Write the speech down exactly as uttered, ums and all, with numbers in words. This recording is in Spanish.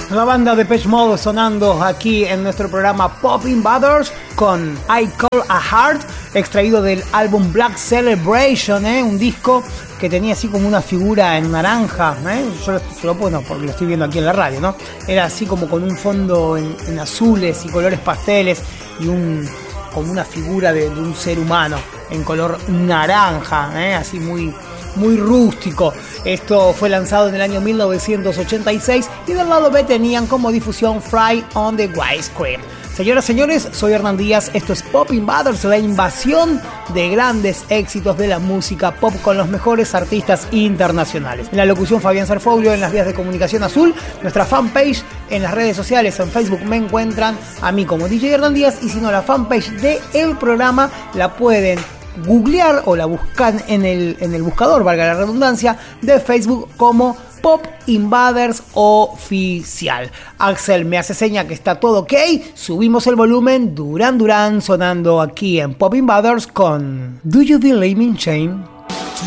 La banda de Depeche Mode sonando aquí en nuestro programa Pop Invaders con I Call a Heart, extraído del álbum Black Celebration, ¿eh? Un disco que tenía así como una figura en naranja, ¿eh? Yo lo, yo, bueno, porque lo estoy viendo aquí en la radio, ¿no? Era así como con un fondo en, en azules y colores pasteles y un como una figura de, de un ser humano en color naranja, ¿eh? Así muy... muy rústico. Esto fue lanzado en el año mil novecientos ochenta y seis y del lado B tenían como difusión Fry on the Ice Cream. Señoras y señores, soy Hernán Díaz, esto es Pop Invaders, la invasión de grandes éxitos de la música pop con los mejores artistas internacionales. En la locución Fabián Sarfoglio, en las vías de comunicación Azul, nuestra fanpage en las redes sociales, en Facebook me encuentran a mí como D J Hernán Díaz, y si no, la fanpage del programa la pueden googlear o la buscan en el, en el buscador, valga la redundancia, de Facebook como Pop Invaders Oficial. Axel me hace seña que está todo ok, subimos el volumen. Duran Duran sonando aquí en Pop Invaders con Do You Believe in Shame?